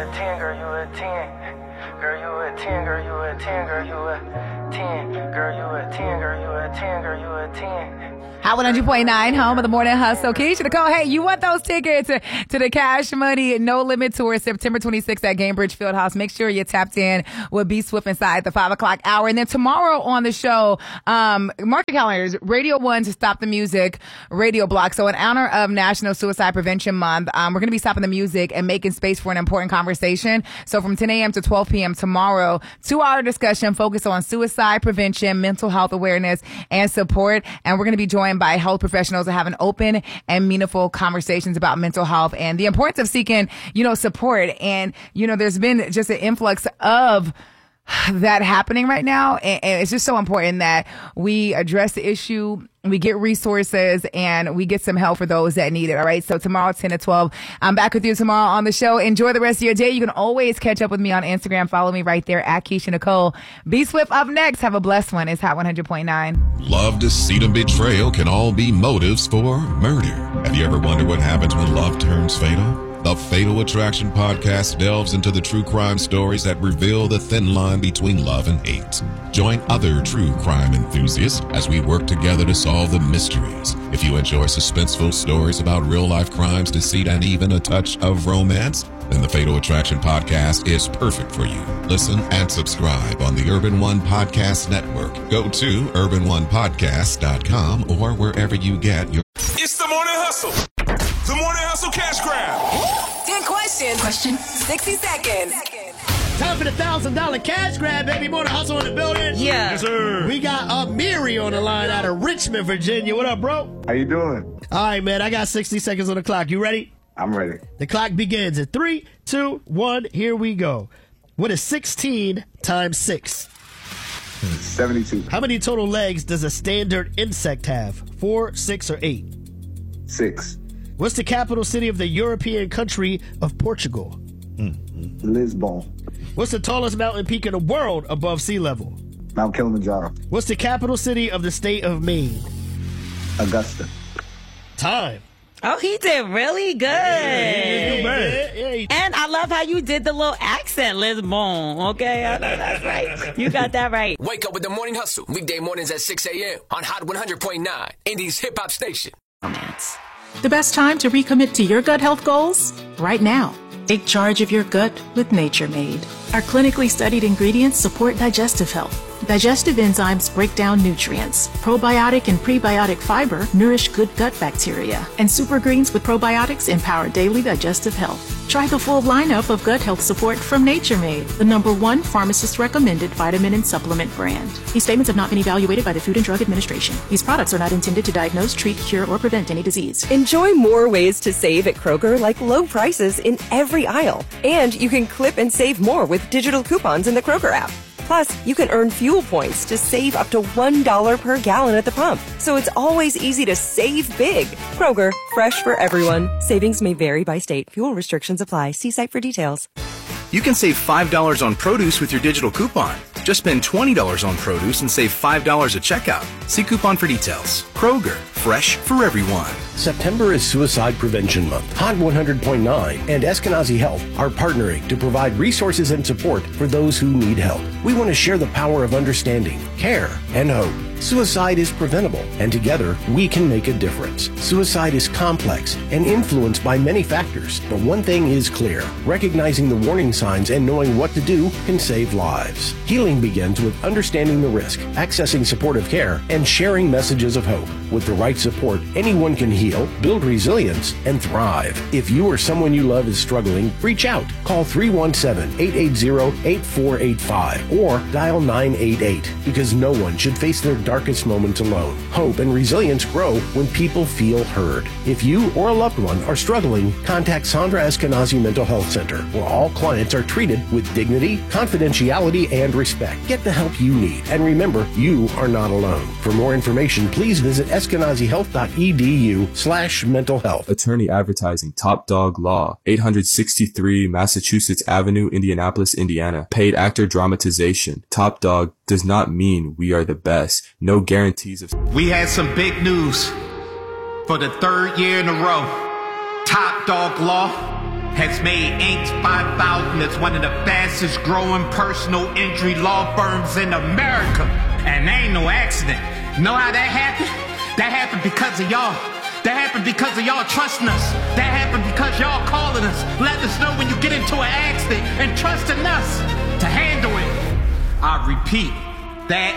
a 10, girl, you a 10. Girl, you a 10, girl, you a 10, girl, you a 10. Girl, you a 10, girl, you a 10, girl, you a 10. Hot 100.9, home of the morning hustle. Keisha Nicole, hey, you want those tickets to the Cash Money No Limit Tour September 26th at Gainbridge Fieldhouse. Make sure you're tapped in with B Swift inside the 5 o'clock hour. And then tomorrow on the show, mark your calendars, Radio 1 to Stop the Music radio block. So in honor of National Suicide Prevention Month, we're going to be stopping the music and making space for an important conversation. So from 10 a.m. to 12 p.m. tomorrow, 2-hour discussion focused on suicide prevention, mental health awareness, and support. And we're going to be joined by health professionals to have an open and meaningful conversations about mental health and the importance of seeking, support. And, there's been just an influx of that happening right now. And it's just so important that we address the issue, we get resources, and we get some help for those that need it. All right. So tomorrow, 10 to 12, I'm back with you tomorrow on the show. Enjoy the rest of your day. You can always catch up with me on Instagram. Follow me right there at Keisha Nicole. B Swift up next. Have a blessed one. It's Hot 100.9. Love, deceit, and betrayal can all be motives for murder. Have you ever wondered what happens when love turns fatal? The Fatal Attraction podcast delves into the true crime stories that reveal the thin line between love and hate. Join other true crime enthusiasts as we work together to solve the mysteries. If you enjoy suspenseful stories about real-life crimes, deceit, and even a touch of romance, then the Fatal Attraction podcast is perfect for you. Listen and subscribe on the Urban One Podcast Network. Go to urban1podcast.com or wherever you get your... It's the Morning Hustle. The Morning Hustle Cash Grab. 10 questions. Question. 60 seconds. Time for the $1,000 cash grab, baby. Morning Hustle in the building. Yeah. Yes, sir. We got Amiri on the line out of Richmond, Virginia. What up, bro? How you doing? All right, man. I got 60 seconds on the clock. You ready? I'm ready. The clock begins at 3, 2, 1. Here we go. What is 16 times 6? 72. How many total legs does a standard insect have? 4, 6, or 8? 6. What's the capital city of the European country of Portugal? Lisbon. What's the tallest mountain peak in the world above sea level? Mount Kilimanjaro. What's the capital city of the state of Maine? Augusta. Time. Oh, he did really good. Yeah. And I love how you did the little accent, Lisbon. Okay, I know that's right. You got that right. Wake up with the Morning Hustle. Weekday mornings at 6 a.m. on Hot 100.9, Indies hip hop station. Romance. The best time to recommit to your gut health goals? Right now. Take charge of your gut with Nature Made. Our clinically studied ingredients support digestive health. Digestive enzymes break down nutrients. Probiotic and prebiotic fiber nourish good gut bacteria. And super greens with probiotics empower daily digestive health. Try the full lineup of gut health support from Nature Made, the #1 pharmacist-recommended vitamin and supplement brand. These statements have not been evaluated by the Food and Drug Administration. These products are not intended to diagnose, treat, cure, or prevent any disease. Enjoy more ways to save at Kroger, like low prices in every aisle. And you can clip and save more with digital coupons in the Kroger app. Plus, you can earn fuel points to save up to $1 per gallon at the pump. So it's always easy to save big. Kroger, fresh for everyone. Savings may vary by state. Fuel restrictions apply. See site for details. You can save $5 on produce with your digital coupon. Just spend $20 on produce and save $5 at checkout. See coupon for details. Kroger, fresh for everyone. September is Suicide Prevention Month. Hot 100.9 and Eskenazi Health are partnering to provide resources and support for those who need help. We want to share the power of understanding, care, and hope. Suicide is preventable, and together we can make a difference. Suicide is complex and influenced by many factors, but one thing is clear. Recognizing the warning signs and knowing what to do can save lives. Healing begins with understanding the risk, accessing supportive care, and sharing messages of hope. With the right support, anyone can heal, build resilience, and thrive. If you or someone you love is struggling, reach out. Call 317-880-8485 or dial 988 because no one should face their darkest moments alone. Hope and resilience grow when people feel heard. If you or a loved one are struggling, contact Sandra Eskenazi Mental Health Center, where all clients are treated with dignity, confidentiality, and respect. Get the help you need. And remember, you are not alone. For more information, please visit eskenazihealth.edu/mental health. Attorney advertising, Top Dog Law, 863 Massachusetts Avenue, Indianapolis, Indiana. Paid actor dramatization. Top Dog does not mean we are the best. No guarantees of... We had some big news for the third year in a row. Top Dog Law has made Inc. 5000 as one of the fastest growing personal injury law firms in America. And that ain't no accident. Know how that happened? That happened because of y'all. That happened because of y'all trusting us. That happened because y'all calling us, letting us know when you get into an accident and trusting us to handle it. I repeat, that